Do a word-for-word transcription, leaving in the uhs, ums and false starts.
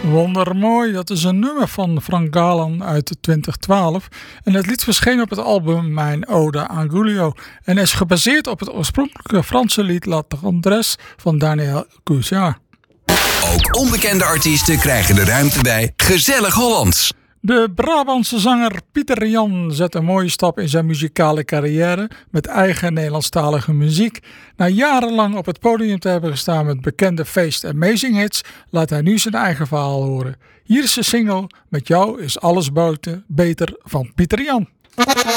Wondermooi, dat is een nummer van Frank Galan uit twintig twaalf. En het lied verscheen op het album Mijn Ode aan Giulio. En is gebaseerd op het oorspronkelijke Franse lied La Tendresse van Daniel Cuissard. Ook onbekende artiesten krijgen de ruimte bij Gezellig Hollands. De Brabantse zanger Pieter Jan zet een mooie stap in zijn muzikale carrière met eigen Nederlandstalige muziek. Na jarenlang op het podium te hebben gestaan met bekende feest- en amazing hits, laat hij nu zijn eigen verhaal horen. Hier is de single Met jou is alles buiten beter van Pieter Jan.